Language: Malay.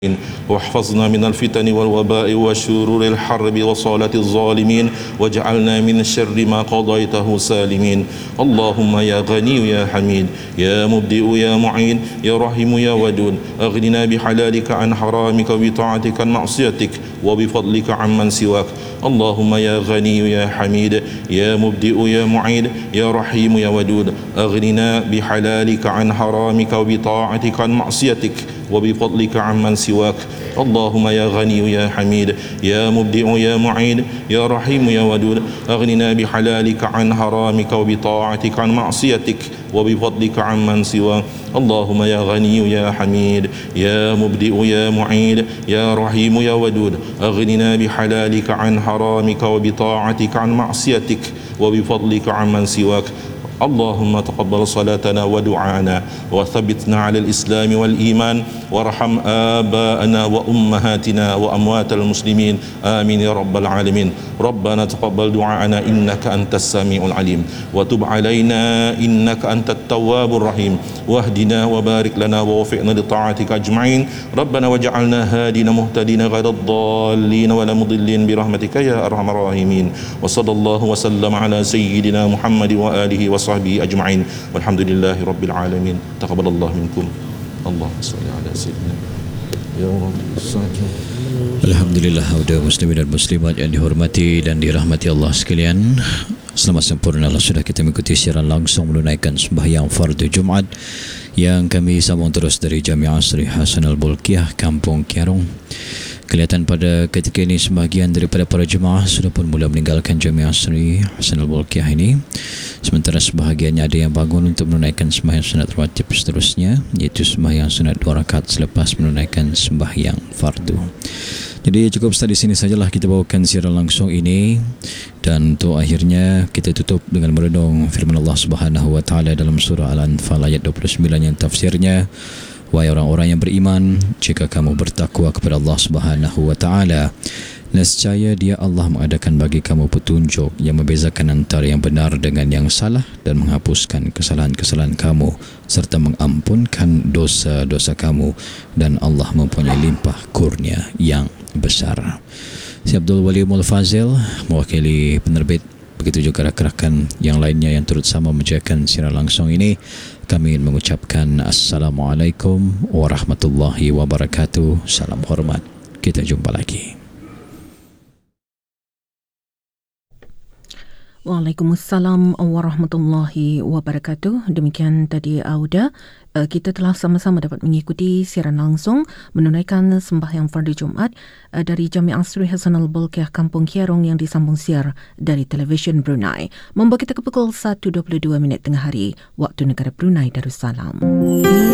واحفظنا من الفتن والوباء وشرور الحرب وصالة الظالمين واجعلنا من شر ما قضيته سالمين. اللهم يا غني يا حميد يا مبدئ يا معين يا رحيم يا ودود أغننا بحلالك عن حرامك وبطاعتك عن معصيتك وبفضلك عمن سواك. اللهم يا غني يا حميد يا مبدئ يا معين يا رحيم يا ودود أغننا بحلالك عن حرامك وبطاعتك عن معصيتك وبفضلك عمن سواك. اللهم يا غني يا حميد يا مبدئ يا معين يا رحيم يا ودود أغننا بحلالك عن حرامك وبطاعتك عن معصيتك وبفضلك عمن سواك. اللهم يا غني يا حميد يا مبدئ يا معين يا رحيم يا ودود أغننا بحلالك عن حرامك وبطاعتك عن معصيتك وبفضلك عمن سواك. اللهم تقبل صلاتنا ودعاءنا وثبتنا على الإسلام والإيمان وارحم آباءنا وأمهاتنا وأموات المسلمين آمين يا رب العالمين. ربنا تقبل دعاءنا إنك أنت السميع العليم وتب علينا إنك أنت التواب الرحيم واهدنا وبارك لنا ووفقنا لطاعتك أجمعين. ربنا وجعلنا هادين مهتدين غير الضالين ولا مضلين برحمتك يا أرحم الراحمين. وصلى الله وسلم على سيدنا محمد وآله وصحبه أجمعين والحمد لله رب العالمين. تقبل الله منكم. اللهم صل على سيدنا يا رب. Alhamdulillah, saudara muslimin dan muslimat yang dihormati dan dirahmati Allah sekalian, selamat sempurna sudah kita mengikuti siaran langsung menunaikan sembahyang fardu Jumaat yang kami sambung terus dari Jamiah Asri Hasan Al-Bolkiah, Kampung Kiarong. Kelihatan pada ketika ini sebahagian daripada para jemaah sudah pun mula meninggalkan Jamiah Asri Hasan Al-Bolkiah ini, sementara sebahagiannya ada yang bangun untuk menunaikan sembahyang sunat rawatib seterusnya, iaitu sembahyang sunat 2 rakaat selepas menunaikan sembahyang fardu. Jadi cukup start di sini sajalah kita bawakan siaran langsung ini, dan untuk akhirnya kita tutup dengan merenung firman Allah Subhanahu wa taala dalam surah Al-Anfal ayat 29 yang tafsirnya, wahai orang-orang yang beriman, jika kamu bertakwa kepada Allah Subhanahu wa taala, nescaya Dia Allah mengadakan bagi kamu petunjuk yang membezakan antara yang benar dengan yang salah dan menghapuskan kesalahan-kesalahan kamu serta mengampunkan dosa-dosa kamu, dan Allah mempunyai limpah kurnia yang besar. Saya Abdul Wali Mulfazil mewakili penerbit, begitu juga rakan-rakan yang lainnya yang turut sama menjayakan siaran langsung ini. Kami mengucapkan Assalamualaikum warahmatullahi wabarakatuh. Salam hormat. Kita jumpa lagi. Waalaikumsalam warahmatullahi wabarakatuh. Demikian tadi Auda. Kita telah sama-sama dapat mengikuti siaran langsung menunaikan sembahyang fardu Jumaat dari Jamiah Asri Hasan Al-Bolkiah, Kampung Kiarong yang disambung siar dari televisyen Brunei. Membawa kita ke pukul 1.22 tengah hari waktu negara Brunei Darussalam.